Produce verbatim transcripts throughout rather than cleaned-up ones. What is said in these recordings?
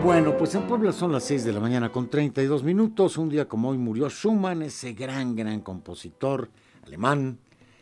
Bueno, pues en Puebla son las seis de la mañana con treinta y dos minutos. Un día como hoy murió Schumann, ese gran, gran compositor alemán,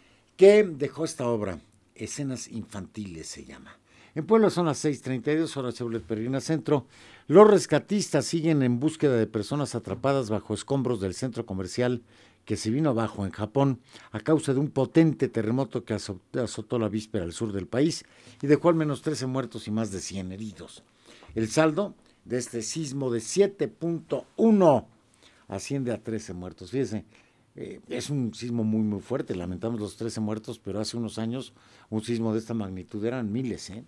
que dejó esta obra, Escenas Infantiles se llama. En Puebla son las seis treinta y dos, horas Chevrolet Peregrina Centro. Los rescatistas siguen en búsqueda de personas atrapadas bajo escombros del centro comercial que se vino abajo en Japón a causa de un potente terremoto que azotó la víspera al sur del país y dejó al menos trece muertos y más de cien heridos. El saldo de este sismo de siete punto uno asciende a trece muertos. Fíjense, eh, es un sismo muy muy fuerte, lamentamos los trece muertos, pero hace unos años un sismo de esta magnitud eran miles. ¿eh?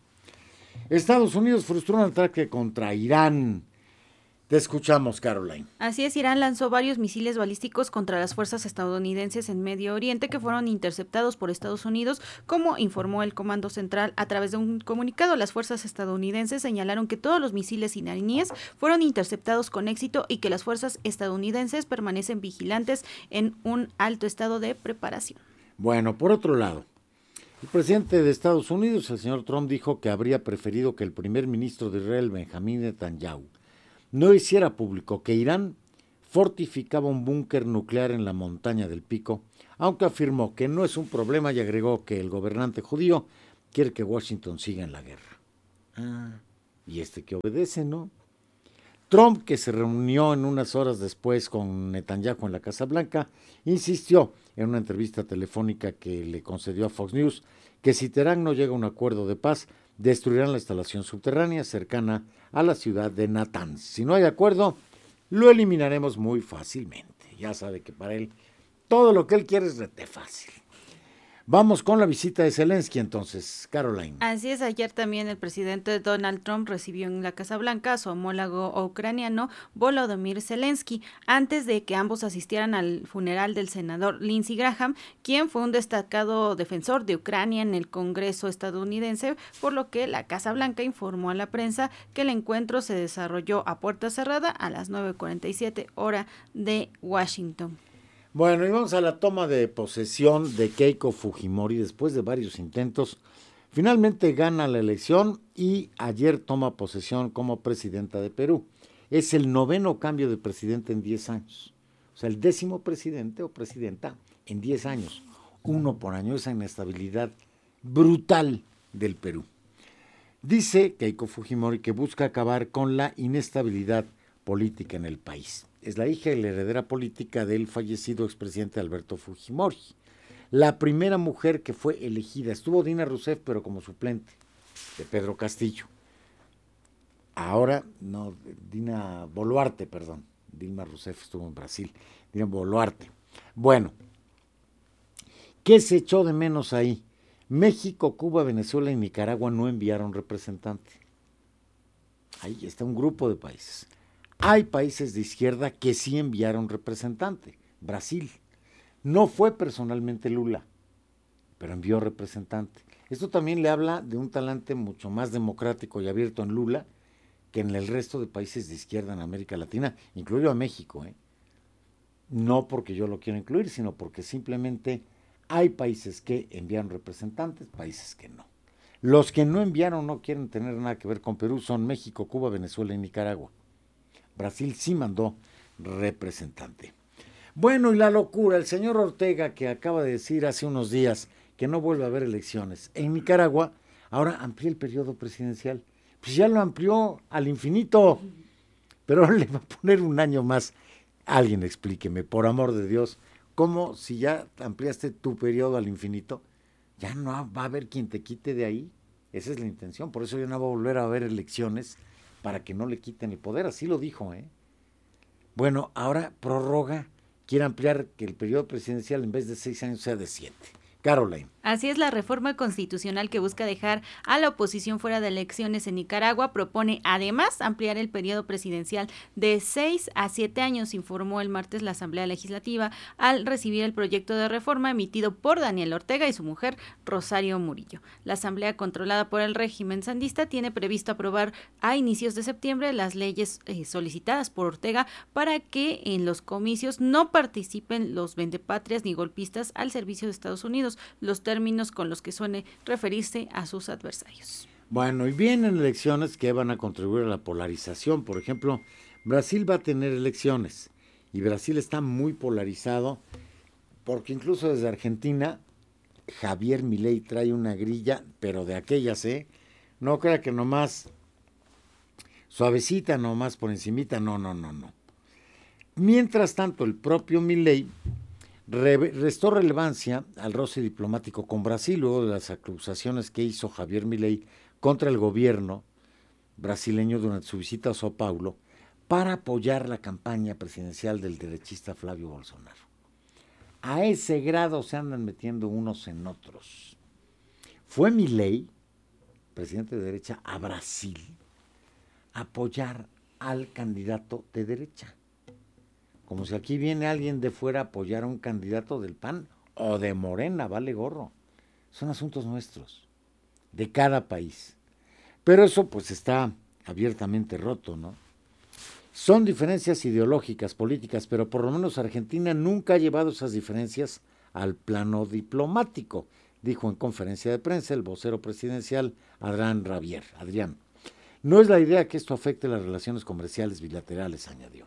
Estados Unidos frustró un ataque contra Irán. Te escuchamos, Caroline. Así es, Irán lanzó varios misiles balísticos contra las fuerzas estadounidenses en Medio Oriente que fueron interceptados por Estados Unidos, como informó el Comando Central a través de un comunicado. Las fuerzas estadounidenses señalaron que todos los misiles iraníes fueron interceptados con éxito y que las fuerzas estadounidenses permanecen vigilantes en un alto estado de preparación. Bueno, por otro lado, el presidente de Estados Unidos, el señor Trump, dijo que habría preferido que el primer ministro de Israel, Benjamín Netanyahu, no hiciera público que Irán fortificaba un búnker nuclear en la montaña del Pico, aunque afirmó que no es un problema y agregó que el gobernante judío quiere que Washington siga en la guerra. Ah, y este que obedece, ¿no? Trump, que se reunió en unas horas después con Netanyahu en la Casa Blanca, insistió en una entrevista telefónica que le concedió a Fox News que si Teherán no llega a un acuerdo de paz, destruirán la instalación subterránea cercana a la ciudad de Natanz. Si no hay acuerdo, lo eliminaremos muy fácilmente. Ya sabe que para él todo lo que él quiere es rete fácil. Vamos con la visita de Zelensky entonces, Caroline. Así es, ayer también el presidente Donald Trump recibió en la Casa Blanca a su homólogo ucraniano Volodymyr Zelensky, antes de que ambos asistieran al funeral del senador Lindsey Graham, quien fue un destacado defensor de Ucrania en el Congreso estadounidense, por lo que la Casa Blanca informó a la prensa que el encuentro se desarrolló a puerta cerrada a las nueve cuarenta y siete hora de Washington. Bueno, y vamos a la toma de posesión de Keiko Fujimori. Después de varios intentos, finalmente gana la elección y ayer toma posesión como presidenta de Perú. Es el noveno cambio de presidente en diez años. O sea, el décimo presidente o presidenta en diez años. Uno por año, esa inestabilidad brutal del Perú. Dice Keiko Fujimori que busca acabar con la inestabilidad política en el país. Es la hija y la heredera política del fallecido expresidente Alberto Fujimori. La primera mujer que fue elegida, estuvo Dina Rousseff, pero como suplente de Pedro Castillo. Ahora, no, Dina Boluarte, perdón. Dilma Rousseff estuvo en Brasil. Dina Boluarte. Bueno, ¿qué se echó de menos ahí? México, Cuba, Venezuela y Nicaragua no enviaron representante. Ahí está un grupo de países. Hay países de izquierda que sí enviaron representante. Brasil. No fue personalmente Lula, pero envió representante. Esto también le habla de un talante mucho más democrático y abierto en Lula que en el resto de países de izquierda en América Latina, incluido a México. ¿eh? No porque yo lo quiera incluir, sino porque simplemente hay países que enviaron representantes, países que no. Los que no enviaron no quieren tener nada que ver con Perú son México, Cuba, Venezuela y Nicaragua. Brasil sí mandó representante. Bueno, y la locura, el señor Ortega, que acaba de decir hace unos días que no vuelve a haber elecciones en Nicaragua, ahora amplía el periodo presidencial. Pues ya lo amplió al infinito, pero ahora le va a poner un año más. Alguien explíqueme, por amor de Dios, cómo si ya ampliaste tu periodo al infinito, ya no va a haber quien te quite de ahí. Esa es la intención, por eso ya no va a volver a haber elecciones, para que no le quiten el poder, así lo dijo. ¿eh? Bueno, ahora prorroga, quiere ampliar que el periodo presidencial en vez de seis años sea de siete. Caroline. Así es, la reforma constitucional que busca dejar a la oposición fuera de elecciones en Nicaragua propone además ampliar el periodo presidencial de seis a siete años, informó el martes la Asamblea Legislativa al recibir el proyecto de reforma emitido por Daniel Ortega y su mujer Rosario Murillo. La Asamblea, controlada por el régimen sandista, tiene previsto aprobar a inicios de septiembre las leyes eh, solicitadas por Ortega para que en los comicios no participen los vendepatrias ni golpistas al servicio de Estados Unidos, los términos con los que suele referirse a sus adversarios. Bueno, y vienen elecciones que van a contribuir a la polarización. Por ejemplo, Brasil va a tener elecciones y Brasil está muy polarizado porque incluso desde Argentina Javier Milei trae una grilla, pero de aquellas, ¿eh? No crea que nomás suavecita, nomás por encimita, no, no, no, no. Mientras tanto, el propio Milei re restó relevancia al roce diplomático con Brasil luego de las acusaciones que hizo Javier Milei contra el gobierno brasileño durante su visita a Sao Paulo para apoyar la campaña presidencial del derechista Flavio Bolsonaro. A ese grado se andan metiendo unos en otros. Fue Milei, presidente de derecha, a Brasil a apoyar al candidato de derecha. Como si aquí viene alguien de fuera a apoyar a un candidato del P A N o de Morena, vale gorro. Son asuntos nuestros, de cada país. Pero eso pues está abiertamente roto, ¿no? Son diferencias ideológicas, políticas, pero por lo menos Argentina nunca ha llevado esas diferencias al plano diplomático, dijo en conferencia de prensa el vocero presidencial Adrián Rabier. Adrián, no es la idea que esto afecte las relaciones comerciales bilaterales, añadió.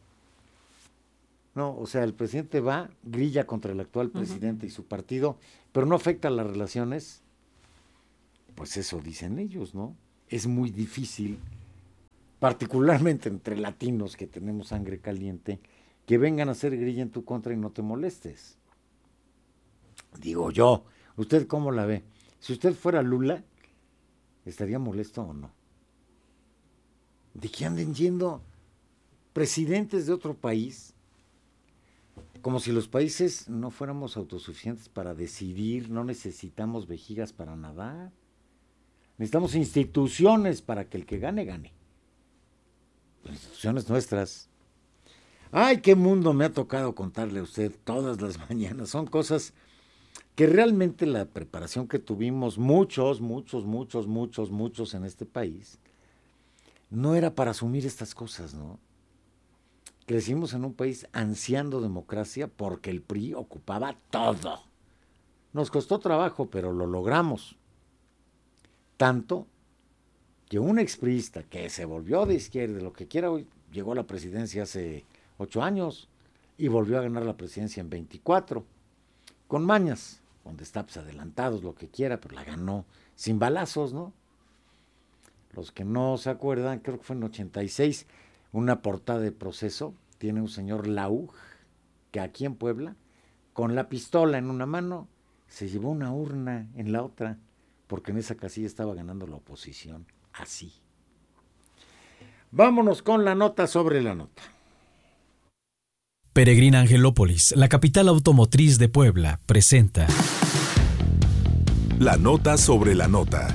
No, o sea, el presidente va, grilla contra el actual presidente uh-huh. y su partido, pero no afecta las relaciones. Pues eso dicen ellos, ¿no? Es muy difícil, particularmente entre latinos que tenemos sangre caliente, que vengan a hacer grilla en tu contra y no te molestes. Digo yo, ¿usted cómo la ve? Si usted fuera Lula, ¿estaría molesto o no? ¿De qué anden yendo presidentes de otro país? Como si los países no fuéramos autosuficientes para decidir, no necesitamos vejigas para nadar. Necesitamos instituciones para que el que gane, gane. Instituciones nuestras. Ay, qué mundo me ha tocado contarle a usted todas las mañanas. Son cosas que realmente la preparación que tuvimos muchos, muchos, muchos, muchos, muchos en este país, no era para asumir estas cosas, ¿no? Crecimos en un país ansiando democracia porque el P R I ocupaba todo. Nos costó trabajo, pero lo logramos. Tanto que un expriista que se volvió de izquierda, lo que quiera, hoy llegó a la presidencia hace ocho años y volvió a ganar la presidencia en veinticuatro, con mañas, con destapes adelantados, lo que quiera, pero la ganó sin balazos, ¿no? Los que no se acuerdan, creo que fue en ochenta y seis, una portada de Proceso, tiene un señor Lau, que aquí en Puebla, con la pistola en una mano, se llevó una urna en la otra, porque en esa casilla estaba ganando la oposición, así. Vámonos con la nota sobre la nota. Peregrina Angelópolis, la capital automotriz de Puebla, presenta la nota sobre la nota.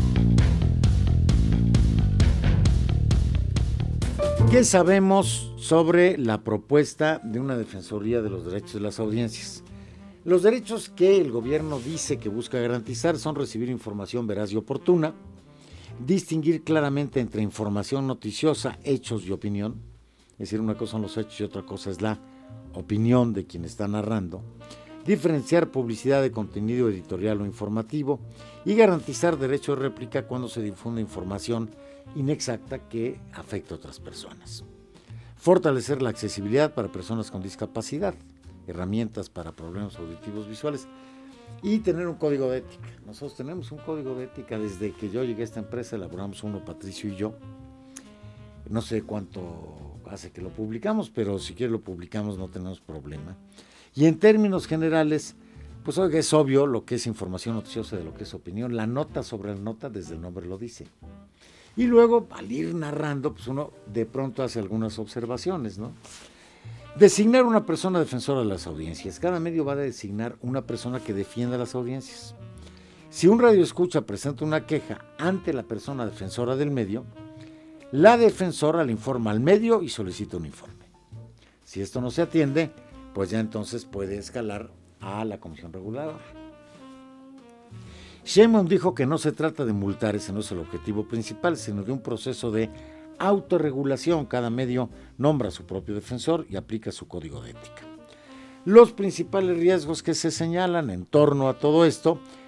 ¿Qué sabemos sobre la propuesta de una Defensoría de los Derechos de las Audiencias? Los derechos que el gobierno dice que busca garantizar son recibir información veraz y oportuna, distinguir claramente entre información noticiosa, hechos y opinión, es decir, una cosa son los hechos y otra cosa es la opinión de quien está narrando, diferenciar publicidad de contenido editorial o informativo y garantizar derecho de réplica cuando se difunde información inexacta que afecta a otras personas. Fortalecer la accesibilidad para personas con discapacidad, herramientas para problemas auditivos visuales y tener un código de ética. Nosotros tenemos un código de ética desde que yo llegué a esta empresa, elaboramos uno Patricio y yo. No sé cuánto hace que lo publicamos, pero si quiere lo publicamos, no tenemos problema. Y en términos generales, pues oiga, es obvio lo que es información noticiosa de lo que es opinión. La nota sobre la nota, desde el nombre lo dice. Y luego, al ir narrando, pues uno de pronto hace algunas observaciones, ¿no? Designar una persona defensora de las audiencias. Cada medio va a designar una persona que defienda las audiencias. Si un radioescucha presenta una queja ante la persona defensora del medio, la defensora le informa al medio y solicita un informe. Si esto no se atiende, pues ya entonces puede escalar a la comisión reguladora. Sheinbaum dijo que no se trata de multar, ese no es el objetivo principal, sino de un proceso de autorregulación. Cada medio nombra a su propio defensor y aplica su código de ética. Los principales riesgos que se señalan en torno a todo esto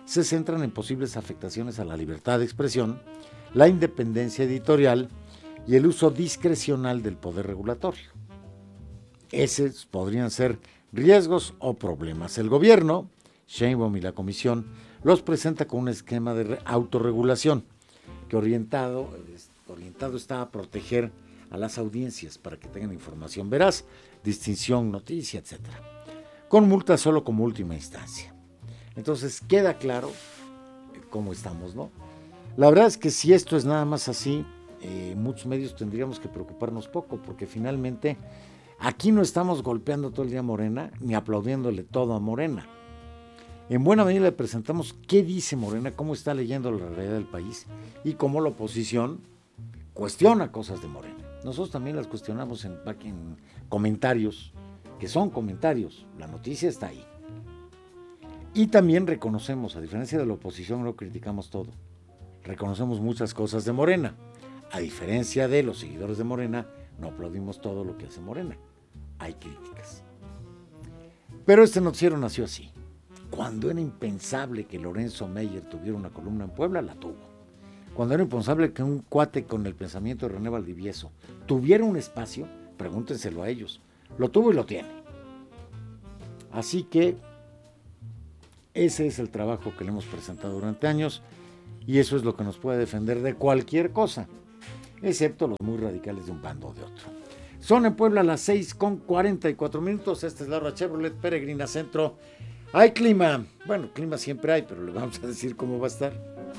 se centran en posibles afectaciones a la libertad de expresión, la independencia editorial y el uso discrecional del poder regulatorio. Esos podrían ser riesgos o problemas. El gobierno, Sheinbaum y la comisión, los presenta con un esquema de autorregulación que orientado, orientado está a proteger a las audiencias para que tengan información veraz, distinción, noticia, etcétera, con multa solo como última instancia. Entonces queda claro cómo estamos, ¿no? La verdad es que si esto es nada más así, eh, muchos medios tendríamos que preocuparnos poco, porque finalmente aquí no estamos golpeando todo el día a Morena, ni aplaudiéndole todo a Morena. En buena medida le presentamos qué dice Morena, cómo está leyendo la realidad del país y cómo la oposición cuestiona cosas de Morena. Nosotros también las cuestionamos en, en comentarios, que son comentarios, la noticia está ahí. Y también reconocemos, a diferencia de la oposición, no criticamos todo. Reconocemos muchas cosas de Morena. A diferencia de los seguidores de Morena, no aplaudimos todo lo que hace Morena. Hay críticas. Pero este noticiero nació así. Cuando era impensable que Lorenzo Meyer tuviera una columna en Puebla, la tuvo. Cuando era impensable que un cuate con el pensamiento de René Valdivieso tuviera un espacio, pregúntenselo a ellos. Lo tuvo y lo tiene. Así que ese es el trabajo que le hemos presentado durante años y eso es lo que nos puede defender de cualquier cosa, excepto los muy radicales de un bando o de otro. Son en Puebla las seis con cuarenta y cuatro minutos. Esta es la hora Chevrolet Peregrina Centro. Hay clima. Bueno, clima siempre hay, pero le vamos a decir cómo va a estar.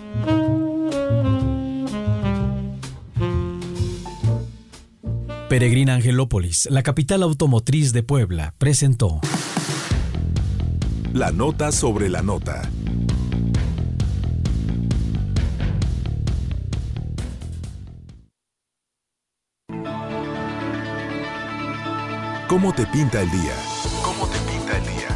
Peregrina Angelópolis, la capital automotriz de Puebla, presentó La nota sobre la nota. ¿Cómo te pinta el día? ¿Cómo te pinta el día?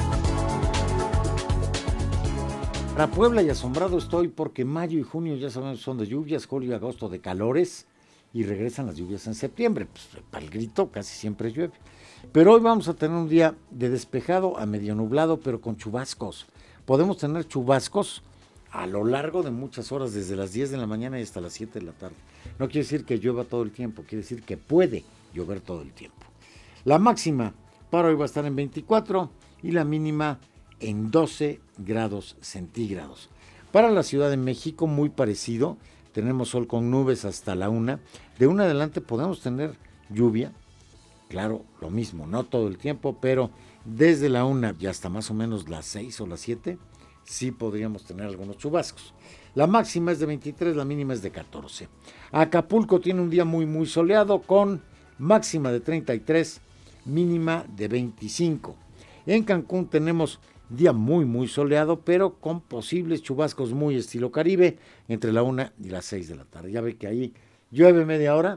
Para Puebla y asombrado estoy porque mayo y junio ya sabemos son de lluvias, julio y agosto de calores y regresan las lluvias en septiembre. Pues, para el grito casi siempre llueve. Pero hoy vamos a tener un día de despejado a medio nublado, pero con chubascos. Podemos tener chubascos a lo largo de muchas horas, desde las diez de la mañana y hasta las siete de la tarde. No quiere decir que llueva todo el tiempo, quiere decir que puede llover todo el tiempo. La máxima para hoy va a estar en veinticuatro y la mínima en doce grados centígrados. Para la Ciudad de México, muy parecido, tenemos sol con nubes hasta la una. De una adelante podemos tener lluvia, claro, lo mismo, no todo el tiempo, pero desde la una y hasta más o menos las seis o las siete, sí podríamos tener algunos chubascos. La máxima es de veintitrés, la mínima es de catorce. Acapulco tiene un día muy, muy soleado con máxima de treinta y tres, mínima de veinticinco. En Cancún tenemos día muy muy soleado, pero con posibles chubascos muy estilo Caribe entre la una y las seis de la tarde. Ya ve que ahí llueve media hora,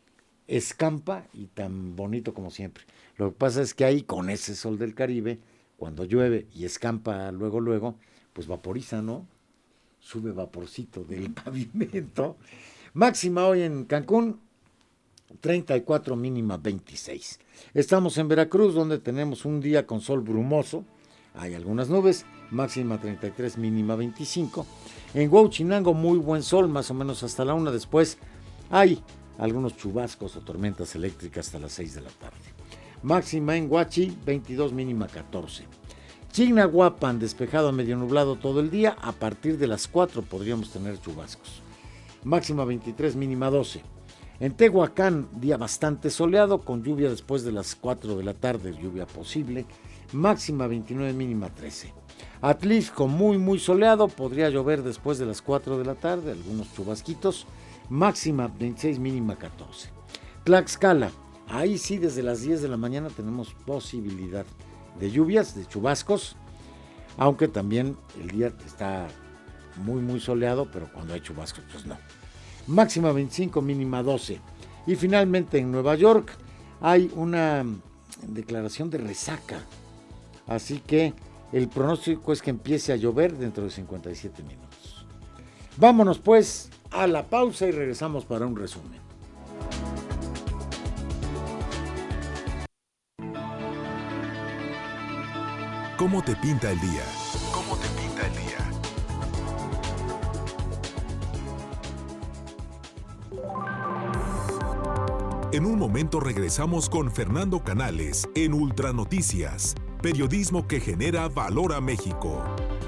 escampa y tan bonito como siempre. Lo que pasa es que ahí con ese sol del Caribe, cuando llueve y escampa luego luego, pues vaporiza, ¿no? Sube vaporcito del pavimento. Máxima hoy en Cancún treinta y cuatro, mínima veintiséis. Estamos en Veracruz, donde tenemos un día con sol brumoso, hay algunas nubes, máxima treinta y tres, mínima veinticinco. En Huauchinango muy buen sol, más o menos hasta la una. Después hay algunos chubascos o tormentas eléctricas hasta las seis de la tarde. Máxima en Huachi veintidós, mínima catorce. Chignahuapan despejado a medio nublado todo el día, a partir de las cuatro podríamos tener chubascos. Máxima veintitrés, mínima doce. En Tehuacán, día bastante soleado, con lluvia después de las cuatro de la tarde, lluvia posible, máxima veintinueve, mínima trece. Atlixco, muy muy soleado, podría llover después de las cuatro de la tarde, algunos chubasquitos, máxima veintiséis, mínima catorce. Tlaxcala, ahí sí desde las diez de la mañana tenemos posibilidad de lluvias, de chubascos, aunque también el día está muy muy soleado, pero cuando hay chubascos pues no. Máxima veinticinco, mínima doce. Y finalmente en Nueva York hay una declaración de resaca. Así que el pronóstico es que empiece a llover dentro de cincuenta y siete minutos. Vámonos pues a la pausa y regresamos para un resumen. ¿Cómo te pinta el día? ¿Cómo te pinta el día? En un momento regresamos con Fernando Canales en Ultranoticias, periodismo que genera valor a México.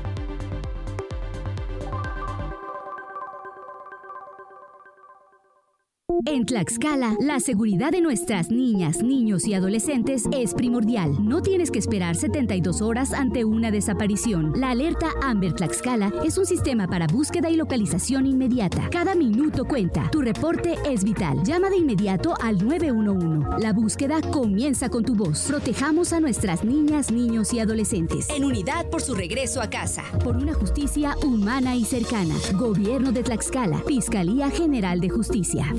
En Tlaxcala, la seguridad de nuestras niñas, niños y adolescentes es primordial. No tienes que esperar setenta y dos horas ante una desaparición. La alerta Amber Tlaxcala es un sistema para búsqueda y localización inmediata. Cada minuto cuenta. Tu reporte es vital. Llama de inmediato al nueve uno uno. La búsqueda comienza con tu voz. Protejamos a nuestras niñas, niños y adolescentes. En unidad por su regreso a casa. Por una justicia humana y cercana. Gobierno de Tlaxcala. Fiscalía General de Justicia.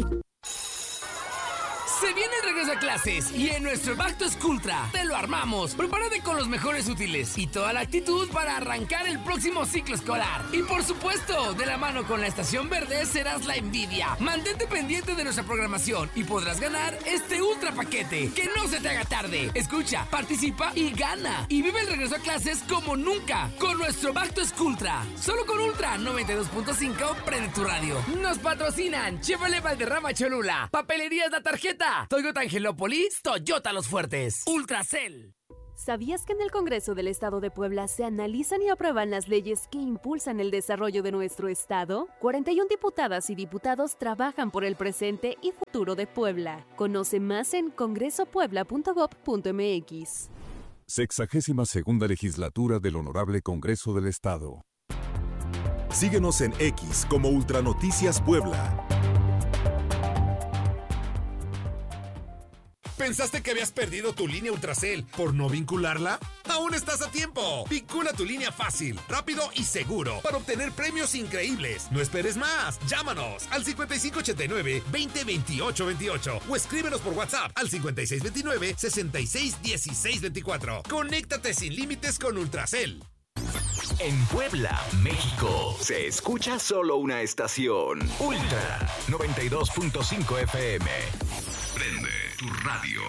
Se viene el regreso a clases y en nuestro Back to School Ultra te lo armamos. Prepárate con los mejores útiles y toda la actitud para arrancar el próximo ciclo escolar. Y por supuesto, de la mano con la Estación Verde serás la envidia. Mantente pendiente de nuestra programación y podrás ganar este ultra paquete. Que no se te haga tarde. Escucha, participa y gana. Y vive el regreso a clases como nunca con nuestro Back to School Ultra. Solo con Ultra noventa y dos punto cinco, prende tu radio. Nos patrocinan Chevrolet Valderrama Cholula, Papelerías La Tarjeta, Toyota Angelópolis, Toyota Los Fuertes, Ultracel. ¿Sabías que en el Congreso del Estado de Puebla se analizan y aprueban las leyes que impulsan el desarrollo de nuestro estado? cuarenta y una diputadas y diputados trabajan por el presente y futuro de Puebla. Conoce más en congreso puebla punto gob punto m x. Sexagésima segunda legislatura del Honorable Congreso del Estado. Síguenos en X como Ultranoticias Puebla. ¿Pensaste que habías perdido tu línea Ultracel por no vincularla? ¡Aún estás a tiempo! Vincula tu línea fácil, rápido y seguro para obtener premios increíbles. No esperes más. Llámanos al cincuenta y cinco ochenta y nueve, veinte veintiocho veintiocho o escríbenos por WhatsApp al cincuenta y seis veintinueve, sesenta y seis dieciséis veinticuatro. Conéctate sin límites con Ultracel. En Puebla, México, se escucha solo una estación. Ultra noventa y dos punto cinco F M. Prende tu radio.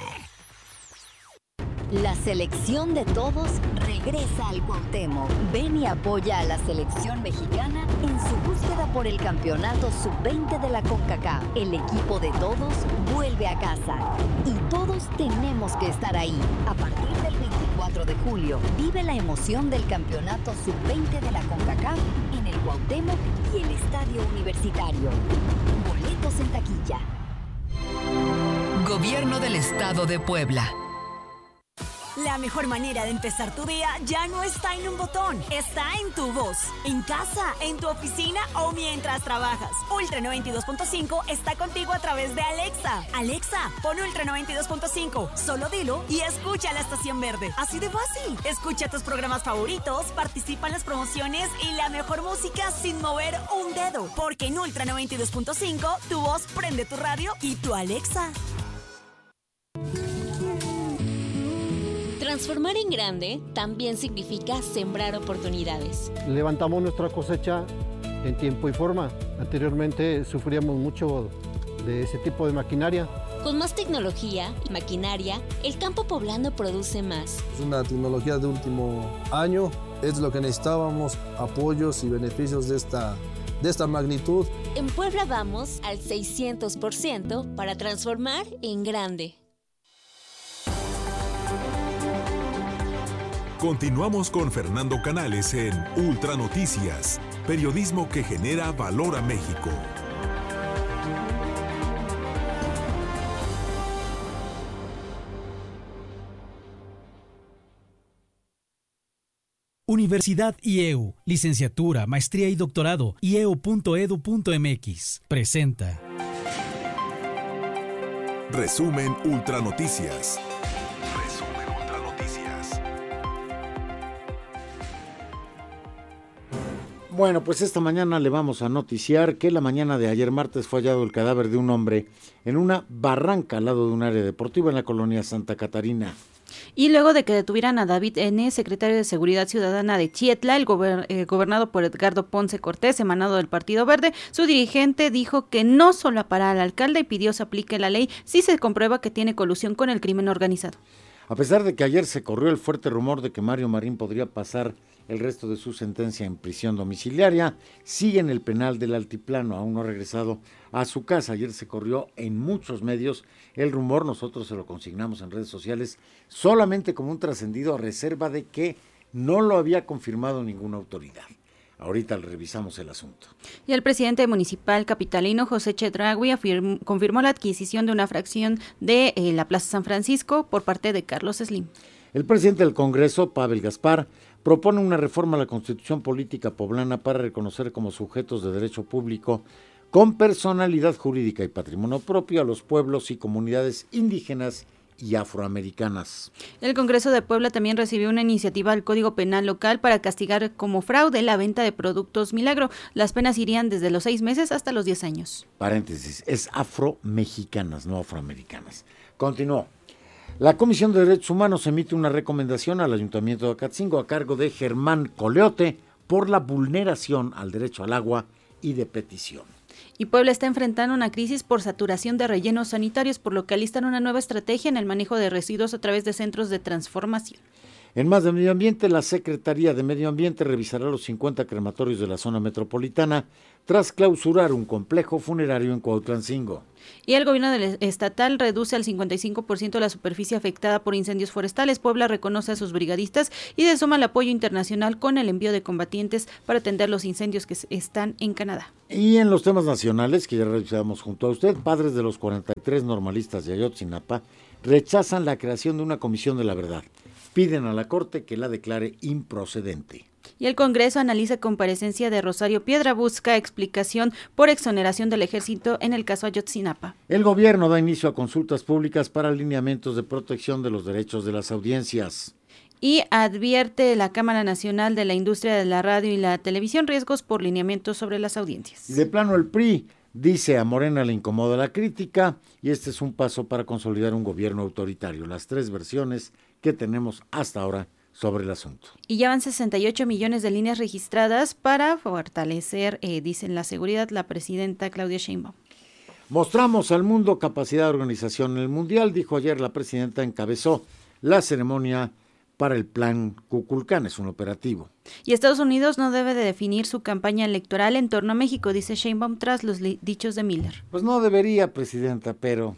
La selección de todos regresa al Cuauhtémoc. Ven y apoya a la selección mexicana en su búsqueda por el campeonato sub veinte de la CONCACAF. El equipo de todos vuelve a casa y todos tenemos que estar ahí. A partir del veinticuatro de julio, vive la emoción del campeonato sub veinte de la CONCACAF en el Cuauhtémoc y el Estadio Universitario. Boletos en taquilla. Gobierno del Estado de Puebla. La mejor manera de empezar tu día ya no está en un botón, está en tu voz. En casa, en tu oficina o mientras trabajas. Ultra noventa y dos punto cinco está contigo a través de Alexa. Alexa, pon Ultra noventa y dos punto cinco. Solo dilo y escucha la Estación Verde. Así de fácil. Escucha tus programas favoritos, participa en las promociones y la mejor música sin mover un dedo. Porque en Ultra noventa y dos punto cinco, tu voz prende tu radio y tu Alexa. Transformar en grande también significa sembrar oportunidades. Levantamos nuestra cosecha en tiempo y forma. Anteriormente sufríamos mucho de ese tipo de maquinaria. Con más tecnología y maquinaria, el campo poblano produce más. Es una tecnología de último año, es lo que necesitábamos, apoyos y beneficios de esta, de esta magnitud. En Puebla vamos al seiscientos por ciento para transformar en grande. Continuamos con Fernando Canales en Ultranoticias, periodismo que genera valor a México. Universidad I E U, licenciatura, maestría y doctorado, i e u punto e d u punto m x, presenta. Resumen Ultranoticias. Bueno, pues esta mañana le vamos a noticiar que la mañana de ayer martes fue hallado el cadáver de un hombre en una barranca al lado de un área deportiva en la colonia Santa Catarina. Y luego de que detuvieran a David N., secretario de Seguridad Ciudadana de Chietla, el gober- eh, gobernado por Edgardo Ponce Cortés, emanado del Partido Verde, su dirigente dijo que no solapará al alcalde y pidió se aplique la ley si se comprueba que tiene colusión con el crimen organizado. A pesar de que ayer se corrió el fuerte rumor de que Mario Marín podría pasar el resto de su sentencia en prisión domiciliaria. Sigue en el penal del Altiplano, aún no ha regresado a su casa. Ayer se corrió en muchos medios el rumor, nosotros se lo consignamos en redes sociales, solamente como un trascendido a reserva de que no lo había confirmado ninguna autoridad. Ahorita revisamos el asunto. Y el presidente municipal capitalino, José Chedraui, afirmó, confirmó la adquisición de una fracción de eh, la Plaza San Francisco por parte de Carlos Slim. El presidente del Congreso, Pavel Gaspar, propone una reforma a la Constitución Política Poblana para reconocer como sujetos de derecho público con personalidad jurídica y patrimonio propio a los pueblos y comunidades indígenas y afroamericanas. El Congreso de Puebla también recibió una iniciativa al Código Penal local para castigar como fraude la venta de productos milagro. Las penas irían desde los seis meses hasta los diez años. Paréntesis, es afromexicanas, no afroamericanas. Continuó. La Comisión de Derechos Humanos emite una recomendación al Ayuntamiento de Acatzingo a cargo de Germán Coleote por la vulneración al derecho al agua y de petición. Y Puebla está enfrentando una crisis por saturación de rellenos sanitarios, por lo que alistan una nueva estrategia en el manejo de residuos a través de centros de transformación. En más de medio ambiente, la Secretaría de Medio Ambiente revisará los cincuenta crematorios de la zona metropolitana tras clausurar un complejo funerario en Cuautlancingo. Y el gobierno estatal reduce al cincuenta y cinco por ciento la superficie afectada por incendios forestales. Puebla reconoce a sus brigadistas y se suma el apoyo internacional con el envío de combatientes para atender los incendios que están en Canadá. Y en los temas nacionales, que ya revisamos junto a usted, padres de los cuarenta y tres normalistas de Ayotzinapa rechazan la creación de una comisión de la verdad. Piden a la Corte que la declare improcedente. Y el Congreso analiza comparecencia de Rosario Piedra, busca explicación por exoneración del ejército en el caso Ayotzinapa. El gobierno da inicio a consultas públicas para alineamientos de protección de los derechos de las audiencias. Y advierte la Cámara Nacional de la Industria de la Radio y la Televisión riesgos por lineamientos sobre las audiencias. Y de plano el P R I dice a Morena le incomoda la crítica y este es un paso para consolidar un gobierno autoritario. Las tres versiones que tenemos hasta ahora sobre el asunto. Y ya van sesenta y ocho millones de líneas registradas para fortalecer, eh, dicen la seguridad, la presidenta Claudia Sheinbaum. Mostramos al mundo capacidad de organización en el Mundial, dijo ayer la presidenta, encabezó la ceremonia para el Plan Kukulcán, es un operativo. Y Estados Unidos no debe de definir su campaña electoral en torno a México, dice Sheinbaum tras los li- dichos de Miller. Pues no debería, presidenta, pero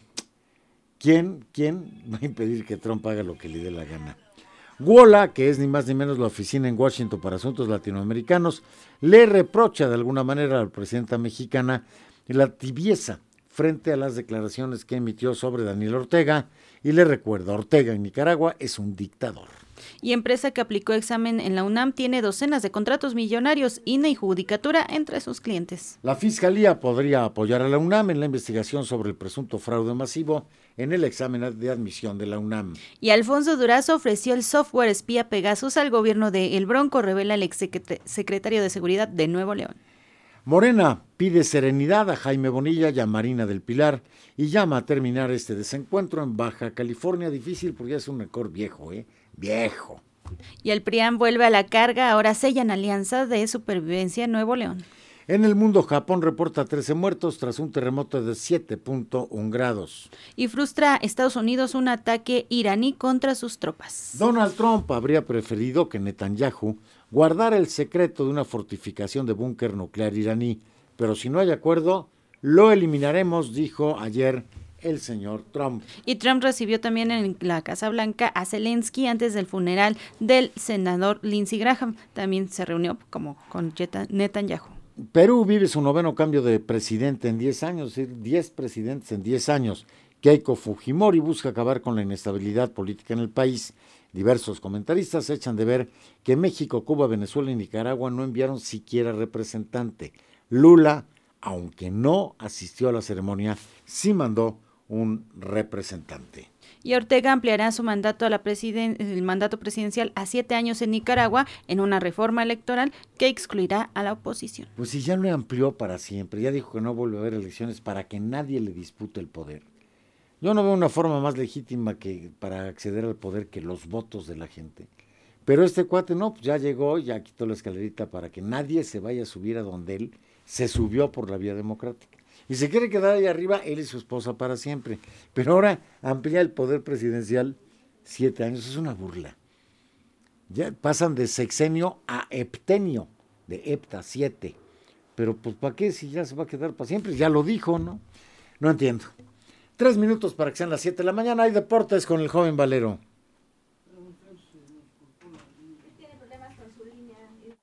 ¿quién, quién va a impedir que Trump haga lo que le dé la gana? WOLA, que es ni más ni menos la oficina en Washington para asuntos latinoamericanos, le reprocha de alguna manera a la presidenta mexicana la tibieza frente a las declaraciones que emitió sobre Daniel Ortega y le recuerda, Ortega en Nicaragua es un dictador. Y empresa que aplicó examen en la UNAM tiene docenas de contratos millonarios, I N E y Judicatura entre sus clientes. La Fiscalía podría apoyar a la UNAM en la investigación sobre el presunto fraude masivo en el examen de admisión de la UNAM. Y Alfonso Durazo ofreció el software espía Pegasus al gobierno de El Bronco, revela el exsecretario de Seguridad de Nuevo León. Morena pide serenidad a Jaime Bonilla y a Marina del Pilar y llama a terminar este desencuentro en Baja California. Difícil porque ya es un récord viejo, ¿eh? Viejo. Y el PRIAN vuelve a la carga, ahora sellan alianza de supervivencia en Nuevo León. En el mundo, Japón reporta trece muertos tras un terremoto de siete punto uno grados. Y frustra a Estados Unidos un ataque iraní contra sus tropas. Donald Trump habría preferido que Netanyahu guardara el secreto de una fortificación de búnker nuclear iraní, pero si no hay acuerdo, lo eliminaremos, dijo ayer el señor Trump. Y Trump recibió también en la Casa Blanca a Zelensky antes del funeral del senador Lindsey Graham. También se reunió como con Netanyahu. Perú vive su noveno cambio de presidente en diez años, es decir, diez presidentes en diez años. Keiko Fujimori busca acabar con la inestabilidad política en el país. Diversos comentaristas echan de ver que México, Cuba, Venezuela y Nicaragua no enviaron siquiera representante. Lula, aunque no asistió a la ceremonia, sí mandó un representante. Y Ortega ampliará su mandato a la presiden- el mandato presidencial a siete años en Nicaragua en una reforma electoral que excluirá a la oposición. Pues si ya lo amplió para siempre, ya dijo que no vuelve a haber elecciones para que nadie le dispute el poder. Yo no veo una forma más legítima que para acceder al poder que los votos de la gente. Pero este cuate no, pues ya llegó, ya quitó la escalerita para que nadie se vaya a subir a donde él se subió por la vía democrática. Y se quiere quedar ahí arriba, él y su esposa para siempre. Pero ahora amplía el poder presidencial siete años, es una burla. Ya pasan de sexenio a heptenio, de hepta, siete. Pero pues ¿para qué si ya se va a quedar para siempre? Ya lo dijo, ¿no? No entiendo. Tres minutos para que sean las siete de la mañana. Hay deportes con el joven Valero.